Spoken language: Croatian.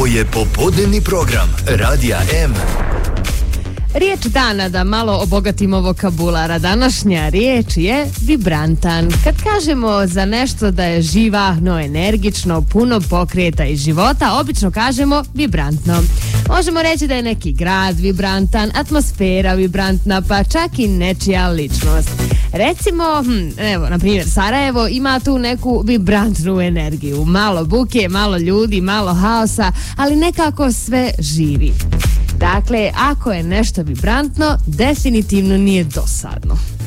je popodnevni program Radija M. Riječ dana, da malo obogatimo vokabulara. Današnja riječ je vibrantan. Kad kažemo za nešto da je živahno, energično, puno pokreta iz života, obično kažemo vibrantno. Možemo reći da je neki grad vibrantan, atmosfera vibrantna, pa čak i nečija ličnost. Recimo, evo, na primjer, Sarajevo ima tu neku vibrantnu energiju. Malo buke, malo ljudi, malo haosa, ali nekako sve živi. Dakle, ako je nešto vibrantno, definitivno nije dosadno.